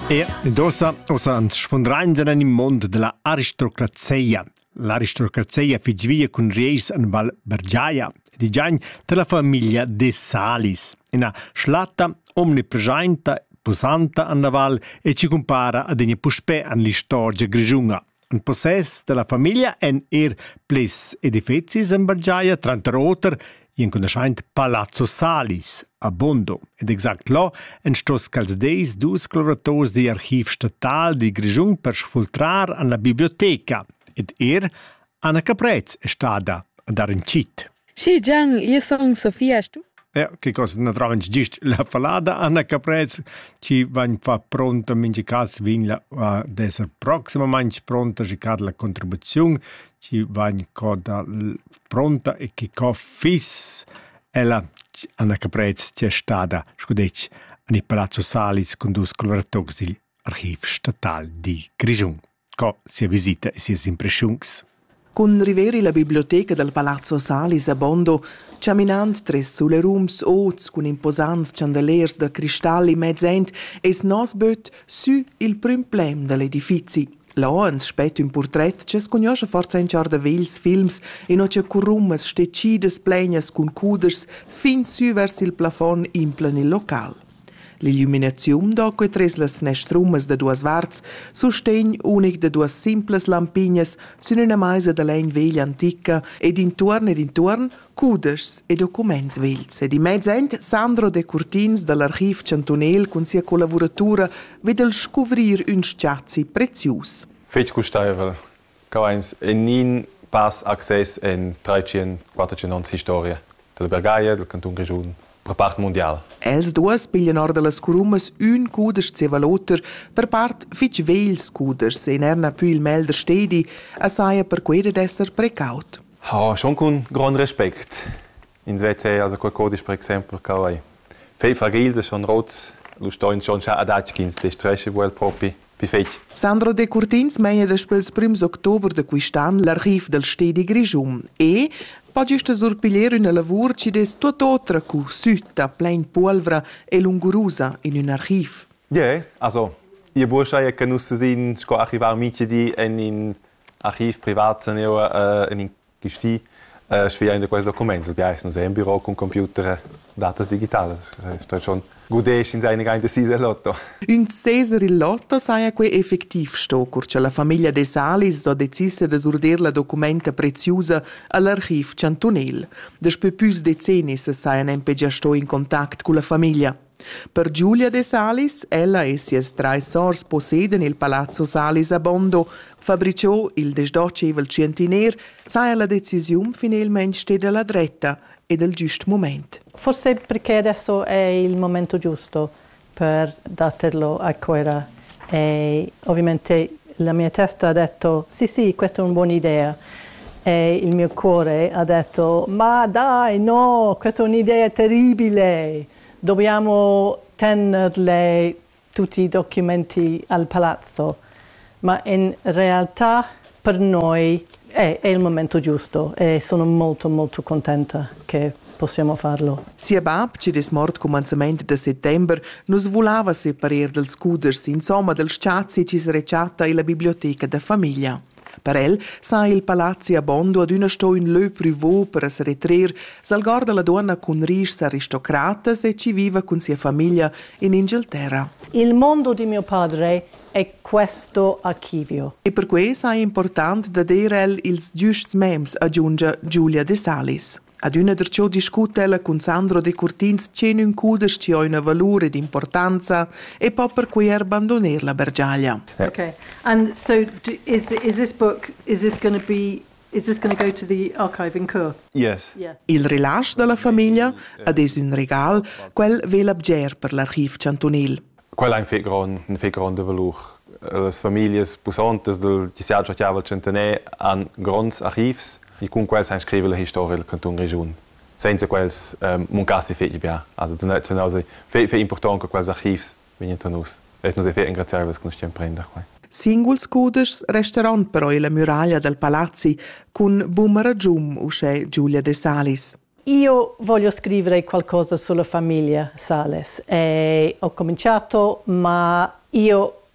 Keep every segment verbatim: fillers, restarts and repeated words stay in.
E indossa osa ans sfondrainzan in mond della aristocrazia. L'aristocrazia figvia con reis an Val Bergiaia, di giagn della famiglia De Salis. Una schlatta omnipresenta, posanta an la val e ci compara ad ogni puspè an l'istoria grigiunga. Un possess della famiglia en er ples edificis in Bergiaia, trenta roter, in conoscent Palazzo Salis, a Bondo. Ed exact là, en stos cals deis dus collaborators di archiv statal di Grigiung per sfultrar an la biblioteca. Ed er, Anna Caprez, è stata a dar in cit. Sì, Gian, io sono Sofia, tu? Ja, che cosa naturalmente giusto la falada Anna Caprez ci van fa pronta minci cas vin la uh, d'esser prossimamente pronta ci cad la contribuzione ci van coda pronta e che co fis ella Anna Caprez c'è stata scudec ani Palazzo Salis con dus collaboratori dell'archiv statal di Grigiung. Co sia visita e sia impressions. Con riveri la biblioteca del Palazzo Salis a Bondo, camminant tres sulle rooms oz con imposants chandeliers de cristalli mezzent es nos böt su il prim plem dell'edifici. Là ens spet un portret che sconosce forza in ciar de vels films e no c'è currumas stecides plegnas con cuders fin su vers il plafon implan il local. L'illuminazione dopo tres las fnestrumas de duas varts, sustegn unic de duas simples lampignas sun una maisa de legn veglia antica ed intorn ed intorn cuders e documents vels. Ed in mezzent Sandro De Curtins dall'archiv Cantonel con sia collaboratura vedel scovrir un schatzi prezius. Fetch gustaivel, ca eins en nin pas access en trecento quattrocento historia della Bergaia, del Canton Grigiun. Per part mondial. Els duas pigliano or de las curumas un cuders cevaloter, per part fitch vels cuders, in erna più il melder stedi, assaia per quede d'esser precaut. Oh, schon con gran respect. In Svezia, also quel codice, per esempio, che fei fragils schon rots, lo stoin schon scha adachkins, des stresche vuel propi. Sandro De Curtins meia despels prims october de quistan l'archiv del stedi Grigium e pa giusta surpiglier una lavur ci des tutt'altra cu sütta, plein polvra e lungurusa in un archiv. Ja, yeah, also, ihr Bursche ja kann uns sehen, sco archivar mici di en in archiv privat se neo uh, in gesti uh, schwer in quel Dokument, so gleich no ein Büro con computer, datas digitales, sto schon Gudesch in seine geinte Caesar Lotto. Un Caesar il Lotto saia que effektiv sto, curcia la famiglia De Salis so decise de surdir la documenta preziusa all'archiv Cantonel. Despe pus decenni se saian empegia sto in contact con la famiglia. Per Giulia De Salis, ella e sies trai sors posseden il Palazzo Salis a Bondo, fabriciò il desdocevel centiner, saia la decisione finalmente stede alla dretta e del giusto momento. Forse perché adesso è il momento giusto per darlo a Coira e ovviamente la mia testa ha detto sì sì, questa è una buona idea e il mio cuore ha detto ma dai no, questa è un'idea terribile, dobbiamo tenerle tutti i documenti al palazzo, ma in realtà per noi È, è il momento giusto e sono molto molto contenta che possiamo farlo. Sia bab, ci des mort cominciamento de settember, nus volava separer dels cuders, insomma del schatzi ci srecciata e la biblioteca da famiglia. Per el sa il palazzi a Bondo ad una sto in lö privò per es retrer, salgorda la donna con ris aristocratas e ci viva con sia famiglia in Inghilterra. Il mondo di mio padre è questo archivio. E per questo è importante da dire ils giusts mems, aggiunge Giulia De Salis. Ad una der ciò discute ella con Sandro De Curtins c'è un cudes ci ha una valore di importanza e poi per cui abbandonar la Bergiaia. Okay. And so do, is is this book is this going to be Is this going to go to the archive in Chur? Yes. Yeah. Il rilascio della famiglia ad es un regal, quel vel abger per l'archiv Cantonel. Quella è un fe gran, un fe grande valor. Le famiglie pusantes del Giuseppe Chiavel Centenè han grans archivs e con quels han scrive la storia del Canton Grigiun. Senza quels um, muncassi fetch bia. Also da net so fe fe important che quels archivs venien nus. Et nos fe ingraziables con stiam prender. Singuls cuders restaurant però la muraglia del palazzi con Bumaragium usce Giulia De Salis. Io voglio scrivere qualcosa sulla famiglia Sales e ho cominciato, ma io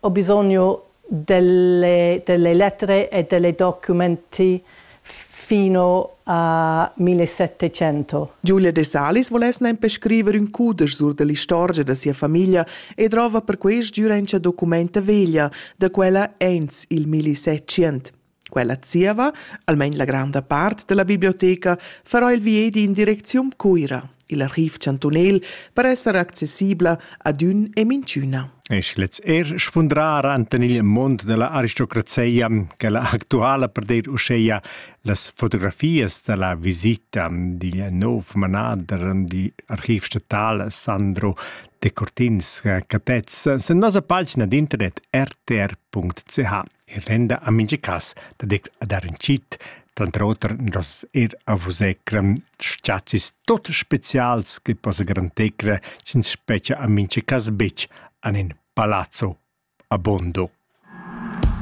ho bisogno delle, delle lettere e delle documenti fino a millesettecento. Giulia De Salis voles nempe scrivere un cuder sur de l'istorgia da sia famiglia e trova per quest giurencia documenta veglia, da quella ens il millesettecento. Quella zieva, almeno la grande parte della biblioteca, farà il viedi in direzione Cuira, l'archiv cantonel, per essere accessibile ad un e minciuna. E schlez er sfundrar ante il mondo della aristocrazia che la attuale per dir usceia las fotografias della visita di nov manader di archiv statale Sandro De Cortins Catez se nostra pagina di internet r t r punct c h e renda a mince cas da dec ad arancit Tantroter nos er a vusecra sciazis tot specials che possa garantecra cin specia a mince cas bec an in palazzo a Bondo.